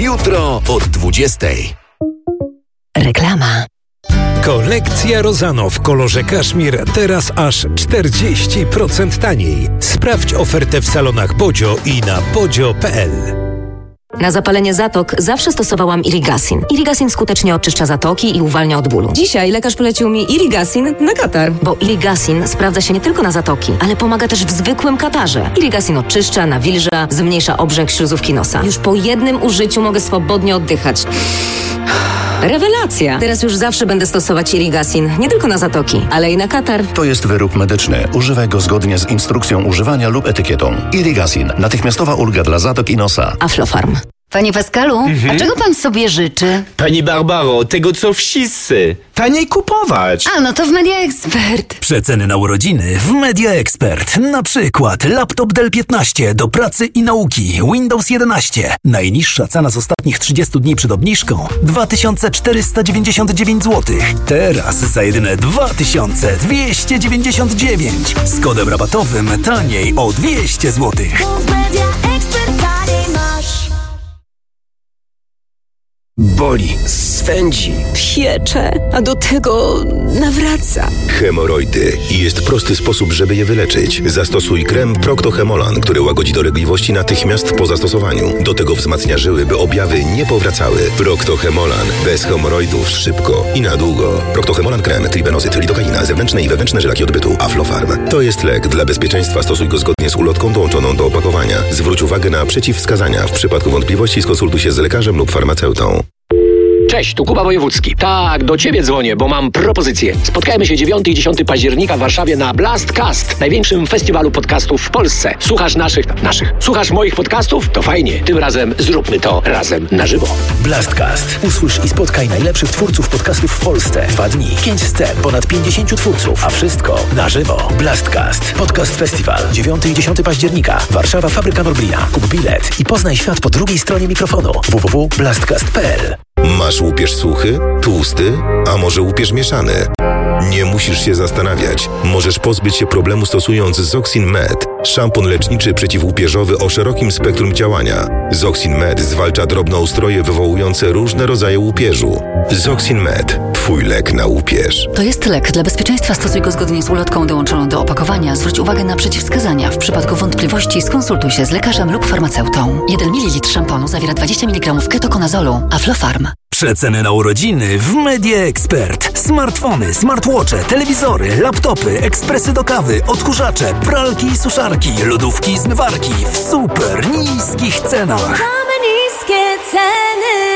jutro od 20. Reklama. Kolekcja Rozano w kolorze kaszmir teraz aż 40% taniej. Sprawdź ofertę w salonach Bodzio i na bodzio.pl. Na zapalenie zatok zawsze stosowałam Irigasin. Irigasin skutecznie oczyszcza zatoki i uwalnia od bólu. Dzisiaj lekarz polecił mi Irigasin na katar. Bo Irigasin sprawdza się nie tylko na zatoki, ale pomaga też w zwykłym katarze. Irigasin oczyszcza, nawilża, zmniejsza obrzęk śluzówki nosa. Już po jednym użyciu mogę swobodnie oddychać. Rewelacja! Teraz już zawsze będę stosować Irigasin, nie tylko na zatoki, ale i na katar. To jest wyrób medyczny. Używaj go zgodnie z instrukcją używania lub etykietą. Irigasin. Natychmiastowa ulga dla zatok i nosa. Aflofarm. Panie Pascalu, a czego pan sobie życzy? Pani Barbaro, tego co wszyscy. Taniej kupować. A, no to w Media Expert. Przeceny na urodziny w Media Expert. Na przykład laptop Dell 15 do pracy i nauki, Windows 11. Najniższa cena z ostatnich 30 dni przed obniżką 2499 zł. Teraz za jedyne 2299. Z kodem rabatowym taniej o 200 zł. Boli, swędzi, Piecze, a do tego nawraca. Hemoroidy. I jest prosty sposób, żeby je wyleczyć. Zastosuj krem Procto-Hemolan, który łagodzi dolegliwości natychmiast po zastosowaniu. Do tego wzmacnia żyły, by objawy nie powracały. Procto-Hemolan. Bez hemoroidów szybko i na długo. Procto-Hemolan krem, tribenozyt, lidokaina, zewnętrzne i wewnętrzne żylaki odbytu. Aflofarm. To jest lek. Dla bezpieczeństwa stosuj go zgodnie z ulotką dołączoną do opakowania. Zwróć uwagę na przeciwwskazania. W przypadku wątpliwości skonsultuj się z lekarzem lub farmaceutą. Cześć, tu Kuba Wojewódzki. Tak, do ciebie dzwonię, bo mam propozycję. Spotkajmy się 9 i 10 października w Warszawie na Blastcast, największym festiwalu podcastów w Polsce. Słuchasz Słuchasz moich podcastów? To fajnie. Tym razem zróbmy to razem na żywo. Blastcast. Usłysz i spotkaj najlepszych twórców podcastów w Polsce. 2 dni, 5 scen, ponad 50 twórców, a wszystko na żywo. Blastcast. Podcast Festiwal. 9 i 10 października. Warszawa, Fabryka Norblina. Kup bilet i poznaj świat po drugiej stronie mikrofonu. www.blastcast.pl. Masz łupież suchy, tłusty, a może łupież mieszany? Nie musisz się zastanawiać. Możesz pozbyć się problemu stosując Zoxin Med. Szampon leczniczy przeciwłupieżowy o szerokim spektrum działania. Zoxin Med zwalcza drobnoustroje wywołujące różne rodzaje łupieżu. Zoxin Med. Twój lek na łupież. To jest lek. Dla bezpieczeństwa stosuj go zgodnie z ulotką dołączoną do opakowania. Zwróć uwagę na przeciwwskazania. W przypadku wątpliwości skonsultuj się z lekarzem lub farmaceutą. 1 ml szamponu zawiera 20 mg ketokonazolu. Aflofarm. Przeceny na urodziny w Media Expert. Smartfony, smartwatche, telewizory, laptopy, ekspresy do kawy, odkurzacze, pralki i suszarki, lodówki i zmywarki w super niskich cenach. Mamy niskie ceny.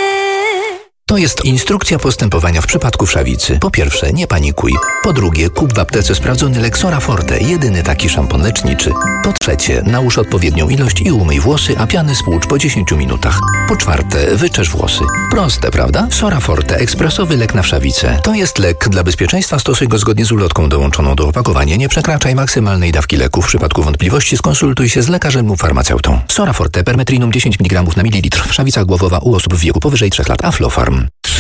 To jest instrukcja postępowania w przypadku wszawicy. Po pierwsze, nie panikuj. Po drugie, kup w aptece sprawdzony lek Sora Forte, jedyny taki szampon leczniczy. Po trzecie, nałóż odpowiednią ilość i umyj włosy, a piany spłucz po 10 minutach. Po czwarte, wyczesz włosy. Proste, prawda? Sora Forte, ekspresowy lek na wszawicę. To jest lek. Dla bezpieczeństwa stosuj go zgodnie z ulotką dołączoną do opakowania. Nie przekraczaj maksymalnej dawki leku. W przypadku wątpliwości skonsultuj się z lekarzem lub farmaceutą. Sora Forte, permetrinum 10 mg na mililitr. Wszawica głowowa u osób w wieku powyżej 3 lat. Aflofarm.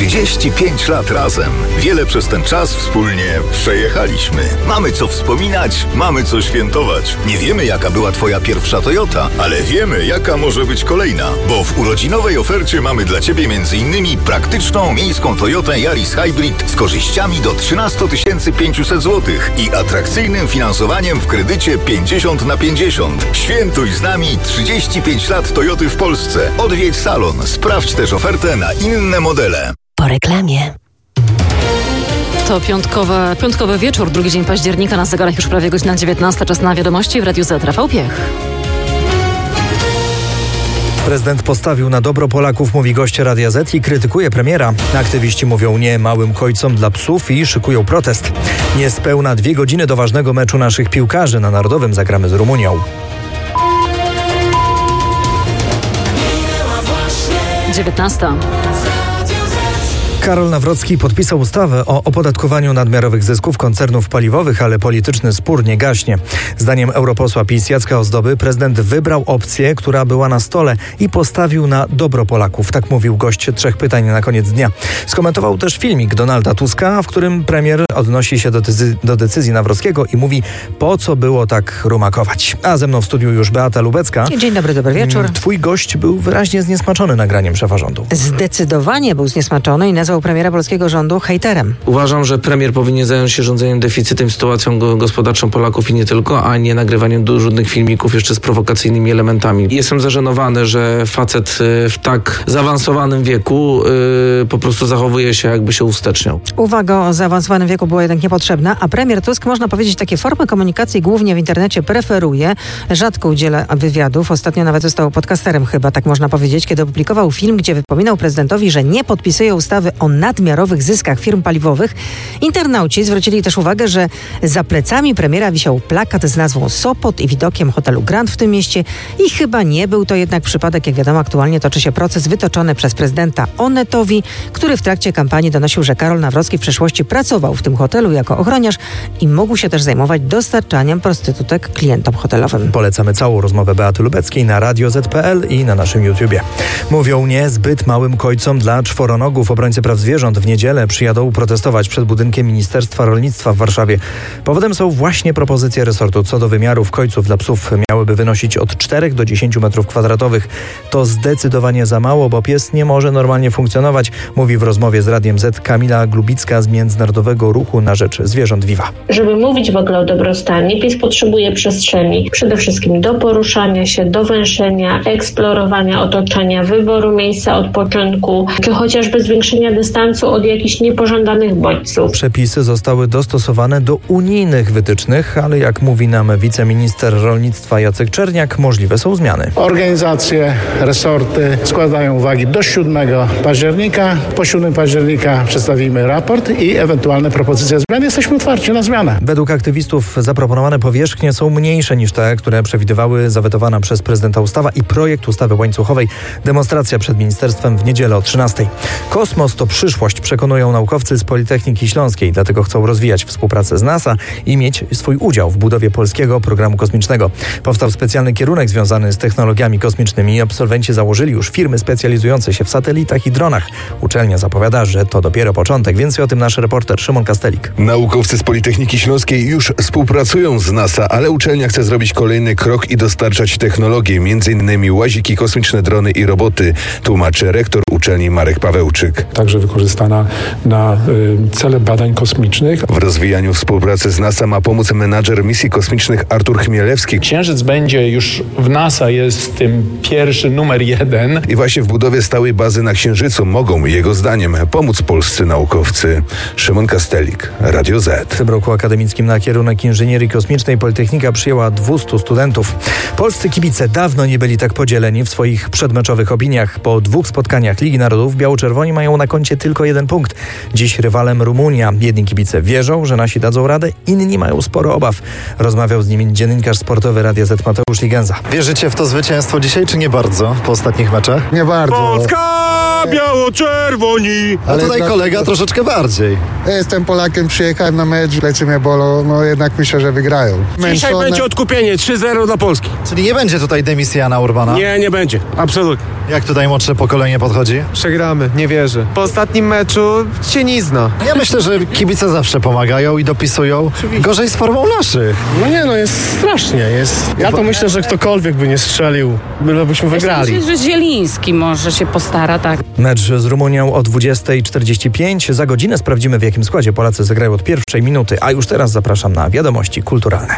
35 lat razem. Wiele przez ten czas wspólnie przejechaliśmy. Mamy co wspominać, mamy co świętować. Nie wiemy, jaka była twoja pierwsza Toyota, ale wiemy, jaka może być kolejna. Bo w urodzinowej ofercie mamy dla ciebie m.in. praktyczną miejską Toyotę Yaris Hybrid z korzyściami do 13 500 zł i atrakcyjnym finansowaniem w kredycie 50/50. Świętuj z nami 35 lat Toyoty w Polsce. Odwiedź salon. Sprawdź też ofertę na inne modele. Po reklamie. To piątkowy wieczór, drugi dzień października, na zegarach już prawie godzina 19, czas na wiadomości w Radiu Z. Rafał Piech. Prezydent postawił na dobro Polaków, mówi gość Radia Z i krytykuje premiera. Aktywiści mówią nie małym kojcom dla psów i szykują protest. Niespełna 2 godziny do ważnego meczu naszych piłkarzy. Na Narodowym zagramy z Rumunią. 19. Karol Nawrocki podpisał ustawę o opodatkowaniu nadmiarowych zysków koncernów paliwowych, ale polityczny spór nie gaśnie. Zdaniem europosła PiS Jacka Ozdoby prezydent wybrał opcję, która była na stole i postawił na dobro Polaków. Tak mówił gość 3 pytań na koniec dnia. Skomentował też filmik Donalda Tuska, w którym premier odnosi się do decyzji Nawrockiego i mówi, po co było tak rumakować. A ze mną w studiu już Beata Lubecka. Dzień dobry, dobry wieczór. Twój gość był wyraźnie zniesmaczony nagraniem szefa rządu. Zdecydowanie był zniesmaczony i nazwał premiera polskiego rządu hejterem. Uważam, że premier powinien zająć się rządzeniem deficytem, sytuacją gospodarczą Polaków i nie tylko, a nie nagrywaniem różnych filmików jeszcze z prowokacyjnymi elementami. Jestem zażenowany, że facet w tak zaawansowanym wieku po prostu zachowuje się, jakby się usteczniał. Uwaga o zaawansowanym wieku była jednak niepotrzebna, a premier Tusk, można powiedzieć, takie formy komunikacji głównie w internecie preferuje. Rzadko udziela wywiadów. Ostatnio nawet został podcasterem chyba, tak można powiedzieć, kiedy opublikował film, gdzie wypominał prezydentowi, że nie podpisuje ustawy o nadmiarowych zyskach firm paliwowych. Internauci zwrócili też uwagę, że za plecami premiera wisiał plakat z nazwą Sopot i widokiem hotelu Grand w tym mieście i chyba nie był to jednak przypadek. Jak wiadomo, aktualnie toczy się proces wytoczony przez prezydenta Onetowi, który w trakcie kampanii donosił, że Karol Nawrocki w przeszłości pracował w tym hotelu jako ochroniarz i mógł się też zajmować dostarczaniem prostytutek klientom hotelowym. Polecamy całą rozmowę Beaty Lubeckiej na Radio Z.pl i na naszym YouTubie. Mówią nie zbyt małym kojcom dla czworonogów. Obrońcy praw zwierząt w niedzielę przyjadą protestować przed budynkiem Ministerstwa Rolnictwa w Warszawie. Powodem są właśnie propozycje resortu co do wymiarów kojców dla psów. Miałyby wynosić od 4 do 10 metrów kwadratowych. To zdecydowanie za mało, bo pies nie może normalnie funkcjonować, mówi w rozmowie z Radiem Z Kamila Glubicka z Międzynarodowego Ruchu na Rzecz Zwierząt Viva. Żeby mówić w ogóle o dobrostanie, pies potrzebuje przestrzeni. Przede wszystkim do poruszania się, do węszenia, eksplorowania otoczenia, wyboru miejsca odpoczynku, czy chociażby zwiększenia dystansu od jakichś niepożądanych bodźców. Przepisy zostały dostosowane do unijnych wytycznych, ale jak mówi nam wiceminister rolnictwa Jacek Czerniak, możliwe są zmiany. Organizacje, resorty składają uwagi do 7 października. Po 7 października przedstawimy raport i ewentualne propozycje zmian. Jesteśmy otwarci na zmianę. Według aktywistów zaproponowane powierzchnie są mniejsze niż te, które przewidywały zawetowana przez prezydenta ustawa i projekt ustawy łańcuchowej. Demonstracja przed ministerstwem w niedzielę o 13:00. Kosmos to przyszłość, przekonują naukowcy z Politechniki Śląskiej. Dlatego chcą rozwijać współpracę z NASA i mieć swój udział w budowie polskiego programu kosmicznego. Powstał specjalny kierunek związany z technologiami kosmicznymi i absolwenci założyli już firmy specjalizujące się w satelitach i dronach. Uczelnia zapowiada, że to dopiero początek. Więcej o tym nasz reporter Szymon Kastelik. Naukowcy z Politechniki Śląskiej już współpracują z NASA, ale uczelnia chce zrobić kolejny krok i dostarczać technologie, m.in. łaziki kosmiczne, drony i roboty, tłumaczy rektor uczelni Marek Pawełczyk. Także wykorzystana na cele badań kosmicznych. W rozwijaniu współpracy z NASA ma pomóc menadżer misji kosmicznych Artur Chmielewski. Księżyc będzie już w NASA, jest tym pierwszy numer 1. I właśnie w budowie stałej bazy na Księżycu mogą, jego zdaniem, pomóc polscy naukowcy. Szymon Kastelik, Radio Z. W tym roku akademickim na kierunek inżynierii kosmicznej Politechnika przyjęła 200 studentów. Polscy kibice dawno nie byli tak podzieleni w swoich przedmeczowych opiniach. Po 2 spotkaniach Ligi Narodów biało-czerwoni mają na koncie tylko 1 punkt. Dziś rywalem Rumunia. Jedni kibice wierzą, że nasi dadzą radę, inni mają sporo obaw. Rozmawiał z nimi dziennikarz sportowy Radia Z Mateusz Ligenza. Wierzycie w to zwycięstwo dzisiaj, czy nie bardzo po ostatnich meczach? Nie bardzo. Polska, biało-czerwoni! A tutaj kolega troszeczkę bardziej. Ja jestem Polakiem, przyjechałem na mecz, plecy mnie bolą, no jednak myślę, że wygrają. Dzisiaj będzie odkupienie, 3-0 dla Polski. Czyli nie będzie tutaj dymisji Jana Urbana? Nie będzie, absolutnie. Jak tutaj młodsze pokolenie podchodzi? Przegramy, nie wierzę. Po ostatnim meczu cienizna. Ja myślę, że kibice zawsze pomagają i dopisują. Oczywiście. Gorzej z formą naszych. No jest strasznie. Ja to myślę, że ktokolwiek by nie strzelił, byśmy wygrali. Myślę, że Zieliński może się postara, tak. Mecz z Rumunią o 20:45. Za godzinę sprawdzimy, w jakim składzie Polacy zagrają od pierwszej minuty, a już teraz zapraszam na wiadomości kulturalne.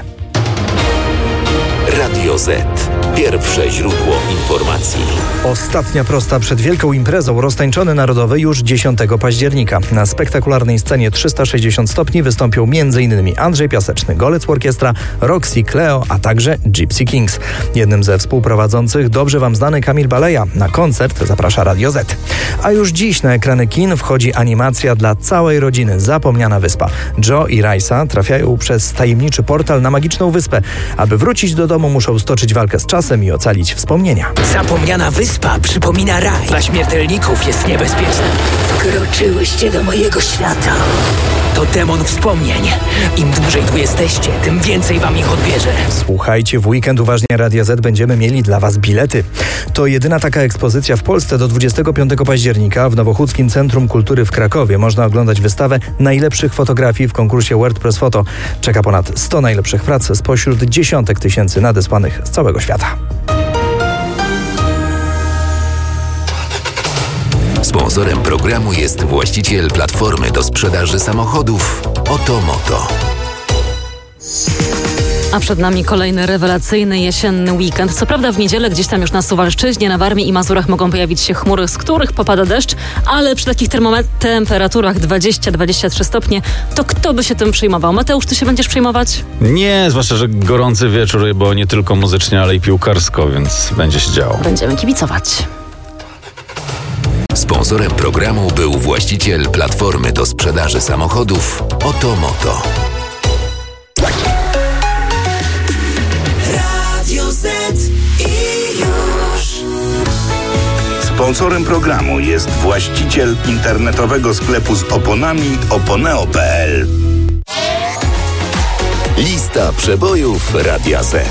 Radio Z. Pierwsze źródło informacji. Ostatnia prosta przed wielką imprezą Roztańczony Narodowy już 10 października. Na spektakularnej scenie 360 stopni wystąpią m.in. Andrzej Piaseczny, Golec Orkiestra, Roxy, Cleo, a także Gypsy Kings. Jednym ze współprowadzących dobrze wam znany Kamil Baleja. Na koncert zaprasza Radio Z. A już dziś na ekrany kin wchodzi animacja dla całej rodziny Zapomniana Wyspa. Joe i Raisa trafiają przez tajemniczy portal na magiczną wyspę. Aby wrócić do domu, muszą chciał stoczyć walkę z czasem i ocalić wspomnienia. Zapomniana wyspa przypomina raj. Dla śmiertelników jest niebezpieczna. Wkroczyłyście do mojego świata. To demon wspomnień. Im dłużej tu jesteście, tym więcej wam ich odbierze. Słuchajcie, w weekend uważnie Radia Z będziemy mieli dla Was bilety. To jedyna taka ekspozycja w Polsce. Do 25 października w Nowochódzkim Centrum Kultury w Krakowie można oglądać wystawę najlepszych fotografii w konkursie WordPress Photo. Czeka ponad 100 najlepszych prac spośród dziesiątek tysięcy nadesłanych z całego świata. Sponsorem programu jest właściciel platformy do sprzedaży samochodów Otomoto. A przed nami kolejny rewelacyjny jesienny weekend. Co prawda w niedzielę gdzieś tam już na Suwalszczyźnie, na Warmii i Mazurach mogą pojawić się chmury, z których popada deszcz, ale przy takich temperaturach 20-23 stopnie, to kto by się tym przejmował? Mateusz, ty się będziesz przejmować? Nie, zwłaszcza, że gorący wieczór, bo nie tylko muzycznie, ale i piłkarsko, więc będzie się działo. Będziemy kibicować. Sponsorem programu był właściciel platformy do sprzedaży samochodów Otomoto. Radio Z i już. Sponsorem programu jest właściciel internetowego sklepu z oponami oponeo.pl. Lista przebojów Radia Z.